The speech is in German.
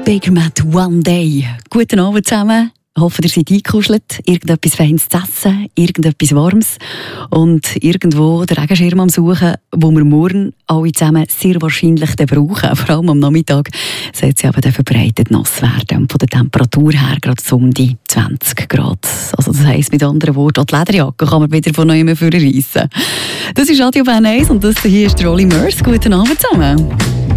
Baker Matt, One Day. Guten Abend zusammen. Ich hoffe, ihr seid eingekuschelt. Irgendetwas Feines zu essen, irgendetwas Warmes und irgendwo den Regenschirm am Suchen, wo wir morgen alle zusammen sehr wahrscheinlich brauchen. Vor allem am Nachmittag sollte es aber verbreitet nass werden. Und von der Temperatur her gerade so um die 20 Grad. Also das heisst mit anderen Worten, auch die Lederjacke kann man wieder von neuem vorreissen. Das ist Radio Bern 1 und das hier ist der Olly Murs. Guten Abend zusammen.